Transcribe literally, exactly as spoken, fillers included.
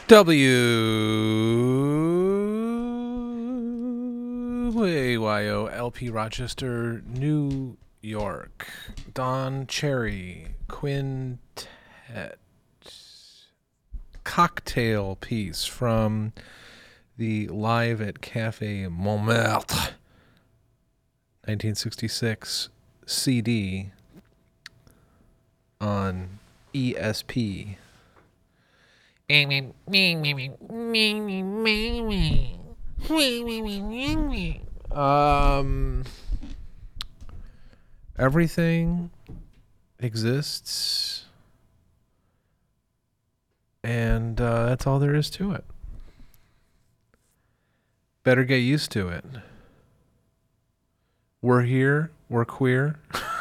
W A Y O L P Rochester, New York. Don Cherry Quintet. Cocktail piece from the Live at Cafe Montmartre nineteen sixty-six C D on E S P. Um, everything exists, and uh, that's all there is to it. Better get used to it. We're here. We're queer.